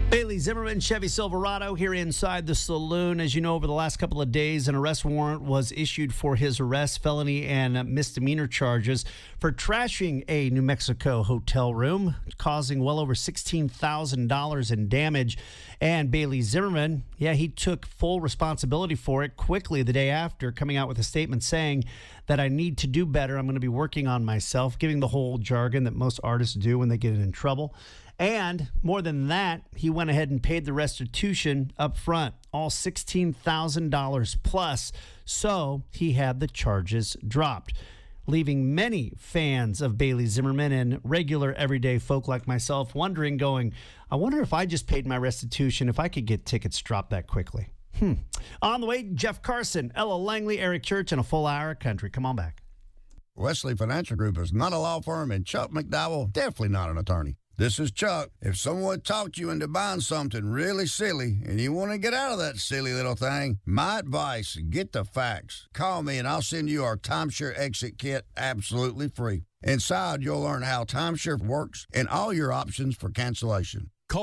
Bailey Zimmerman, Chevy Silverado here inside the saloon. As you know, over the last couple of days, an arrest warrant was issued for his arrest, felony and misdemeanor charges for trashing a New Mexico hotel room, causing well over $16,000 in damage. And Bailey Zimmerman, he took full responsibility for it quickly the day after, coming out with a statement saying that I need to do better. I'm going to be working on myself, giving the whole jargon that most artists do when they get in trouble. And more than that, he went ahead and paid the restitution up front, all $16,000 plus. So he had the charges dropped, leaving many fans of Bailey Zimmerman and regular everyday folk like myself wondering, I wonder if I just paid my restitution, if I could get tickets dropped that quickly. On the way, Jeff Carson, Ella Langley, Eric Church, and a full hour of country. Come on back. Wesley Financial Group is not a law firm, and Chuck McDowell, definitely not an attorney. This is Chuck. If someone talked you into buying something really silly and you want to get out of that silly little thing, my advice, get the facts. Call me and I'll send you our timeshare exit kit absolutely free. Inside, you'll learn how timeshare works and all your options for cancellation.